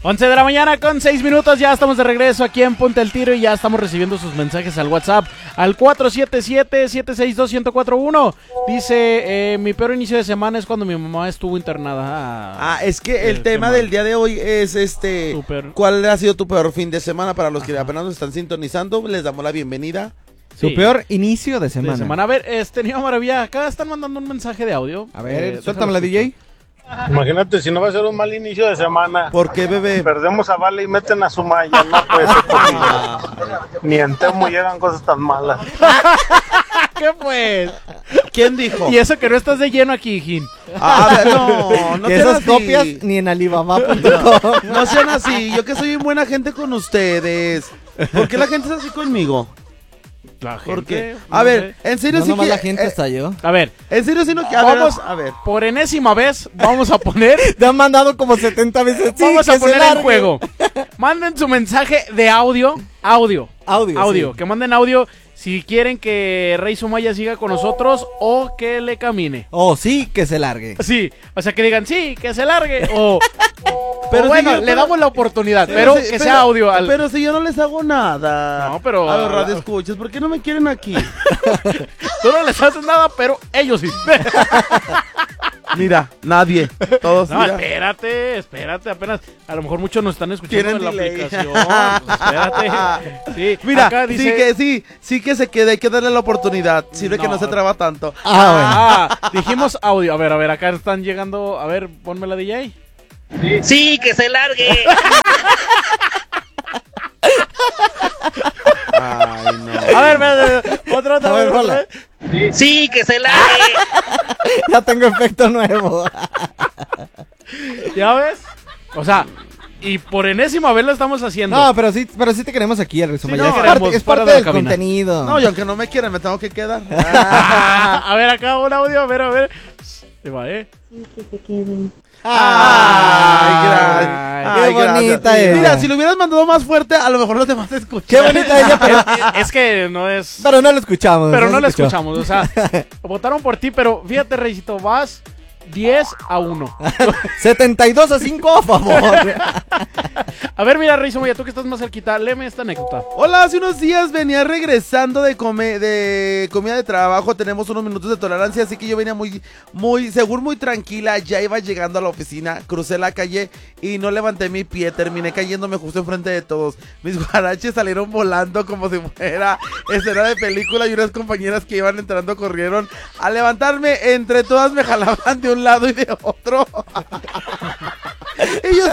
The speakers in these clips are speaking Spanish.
11 de la mañana con 6 minutos, ya estamos de regreso aquí en Ponte el Tiro y ya estamos recibiendo sus mensajes al WhatsApp al 477-762-1041. Dice, mi peor inicio de semana es cuando mi mamá estuvo internada. Es que el tema del día de hoy es ¿cuál ha sido tu peor fin de semana? Para los que apenas nos están sintonizando, les damos la bienvenida. Su peor inicio de semana. A ver, Niño Maravilla, acá están mandando un mensaje de audio. A ver, suéltame la DJ. Imagínate si no va a ser un mal inicio de semana. ¿Por qué, bebé? Perdemos a Vale y meten a Sumaya. No puede ser posible. Ni en Temu llegan cosas tan malas. ¿Qué pues? ¿Quién dijo? Y eso que no estás de lleno aquí, Jin. No que esas copias ni en Alibaba.com. No sean así, yo que soy buena gente con ustedes. ¿Por qué la gente es así conmigo? La gente, ¿por qué? A ver, en serio no, sí que... la gente está yo. A ver. En serio sí no... A ver. Por enésima vez vamos a poner... Te han mandado como 70 veces. Sí, vamos a poner en juego. Manden su mensaje de audio. Audio. Sí. Que manden audio si quieren que Rey Sumaya siga con nosotros o que le camine. Sí, que se largue. Sí, o sea que digan sí, que se largue o... Pero bueno, le damos la oportunidad, pero que sea audio. Pero si yo no les hago nada. No, pero... A los radioescuchas, ¿por qué no me quieren aquí? Tú no les haces nada, pero ellos sí. Mira, nadie. Todos. No, mira. espérate, apenas. A lo mejor muchos nos están escuchando en la aplicación. Pues espérate. Sí, mira, acá dice... sí que se quede, hay que darle la oportunidad. Sirve que no se traba tanto. Dijimos audio. A ver, acá están llegando. A ver, ponme la DJ. Sí, que se largue. Ay, no. A ver, otra vez. Sí, que se largue. Ya tengo efecto nuevo. ¿Ya ves? O sea, y por enésima vez lo estamos haciendo. No, pero sí te queremos aquí, el sí, es parte del contenido. No, y aunque no me quieran, me tengo que quedar. A ver, acá un audio, a ver. Se va, Sí, que se queden. Qué bonita ella. Mira, si lo hubieras mandado más fuerte, a lo mejor los demás te escuchan. Qué bonita ella, pero... es que no es... Pero no lo escuchamos. Pero no lo escuchamos, o sea, votaron por ti, pero fíjate, Reycito, vas 10-1. 72-5 a favor. A ver, mira, Rey Sumaya, tú que estás más cerquita, léeme esta anécdota. Hola, hace unos días venía regresando de comida de trabajo. Tenemos unos minutos de tolerancia, así que yo venía muy seguro, muy tranquila. Ya iba llegando a la oficina, crucé la calle y no levanté mi pie. Terminé cayéndome justo enfrente de todos. Mis guaraches salieron volando como si fuera escena de película y unas compañeras que iban entrando corrieron. Al levantarme, entre todas me jalaban de un lado y de otro. Y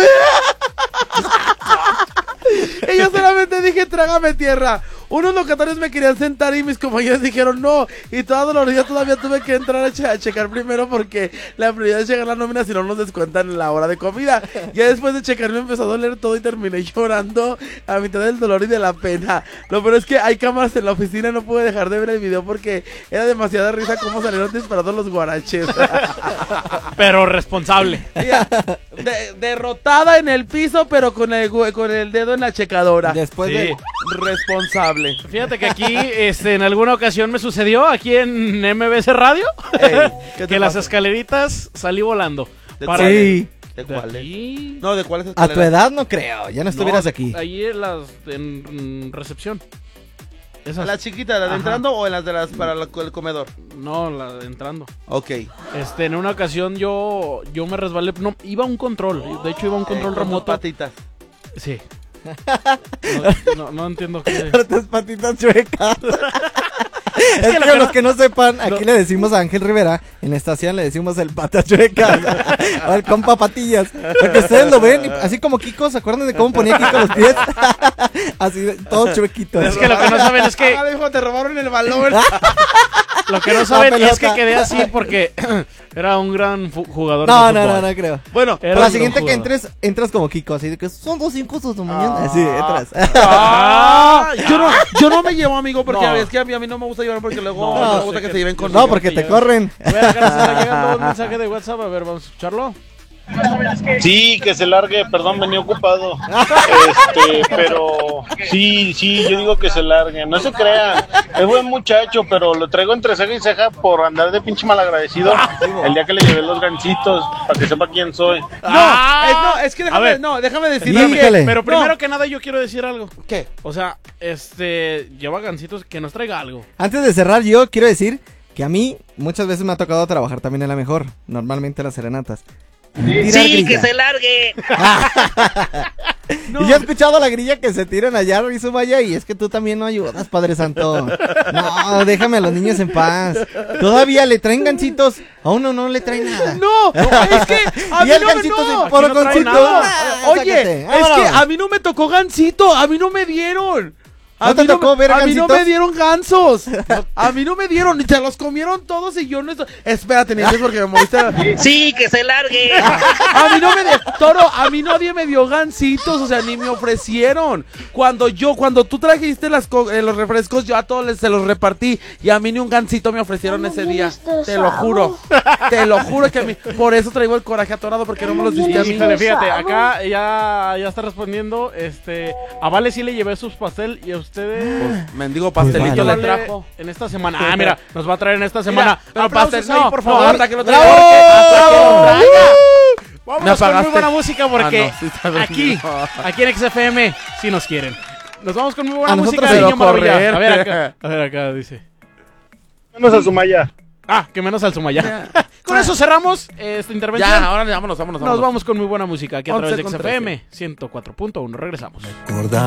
yo solamente dije, trágame tierra. Unos locatarios me querían sentar y mis compañeros dijeron no. Y toda dolorida todavía tuve que entrar a checar primero porque la prioridad es llegar a la nómina, si no nos descuentan la hora de comida. Ya después de checar me empezó a doler todo y terminé llorando a mitad del dolor y de la pena. Lo peor es que hay cámaras en la oficina, no pude dejar de ver el video porque era demasiada risa cómo salieron disparados los guaraches. Pero responsable. Derrotada en el piso, pero con el dedo en la checadora. Después de responsable. Fíjate que aquí en alguna ocasión me sucedió aquí en MBC Radio. Que las escaleritas salí volando. ¿De cuál? No, ¿de cuál es? A tu edad no creo, ya no estuvieras aquí. Ahí en recepción. Esas. ¿La chiquita, la de entrando o en las de las para el comedor? No, la de entrando. Ok. En una ocasión yo me resbalé, no, iba a un control, de hecho iba a un control remoto. Patitas. Sí. No entiendo qué. Tus patitas chuecas. Es que los que no sepan, aquí le decimos a Ángel Rivera, en la estación le decimos el pata chueca o el compa patillas, porque ustedes lo ven, así como Kiko, ¿se acuerdan de cómo ponía Kiko los pies? Así, todo chuequito. Es que lo que no saben es que... dijo, te robaron el balón. Lo que no saben es que quedé así porque era un gran jugador. No creo. Bueno, para la siguiente que entras como Kiko, así de que son 2-5 sus mañana. Así, entras. Yo no me llevo, amigo, porque es que a mí no me gusta llevar porque luego no me gusta que se lleven conmigo. No, porque te corren. Voy a acá, está llegando un mensaje de WhatsApp, a ver, vamos a escucharlo. Sí, que se largue, perdón, venía ocupado. Pero sí, yo digo que se largue, no se crean. Es buen muchacho, pero lo traigo entre ceja y ceja por andar de pinche malagradecido el día que le llevé los ganchitos, para que sepa quién soy. es que ver. déjame decir Híjole. Pero primero No. que nada yo quiero decir algo. ¿Qué? O sea, lleva gancitos, que nos traiga algo. Antes de cerrar, yo quiero decir que a mí muchas veces me ha tocado trabajar también en La Mejor, normalmente las serenatas. Tirar Sí, que grilla. se largue. Y yo he escuchado la grilla que se tiran allá, Rizumaya, y es que tú también no ayudas, Padre Santo. No, déjame a los niños en paz. Todavía le traen gancitos, a uno no le traen nada. No, es que a Y mí el no gancito no. se pone Aquí no trae gancito. nada. Oye, Sácate, es que vámonos. a mí no me tocó gansito, a mí no me dieron. ¿No te tocó ver A mí no gansitos? me dieron gansos. A mí no me dieron, y se los comieron todos y yo no estoy. Espérate, Nieves, porque me moviste. Sí, que se largue. A mí no me dio, Toro, a mí nadie me dio gansitos, o sea, ni me ofrecieron. Cuando tú trajiste los refrescos, yo a todos se los repartí y a mí ni un gansito me ofrecieron ese día. Te lo juro que a mí, por eso traigo el coraje atorado porque no me los diste a mí. Híjole, fíjate, acá ya está respondiendo, a Vale sí le llevé sus pastel y a ustedes... Mendigo pastelito Pues le Vale, trajo. en esta semana. Ah, mira, nos va a traer en esta semana. Pero Aplausos pastel, ahí, por no, favor. hasta que lo traiga. ¡Bravo! Hasta que lo traiga. Vámonos Me con apagaste. muy buena música porque Ah, no, sí está bien. aquí en XFM sí nos quieren. Nos vamos con muy buena A nosotros música se de lo Niño Maravilla. correr. A ver acá dice. Vamos a Sumaya. Ah, que menos al Sumaya. Con eso cerramos esta intervención. Ya, ahora vámonos. Nos vamos con muy buena música aquí a través de 11 con XFM 104.1. Regresamos.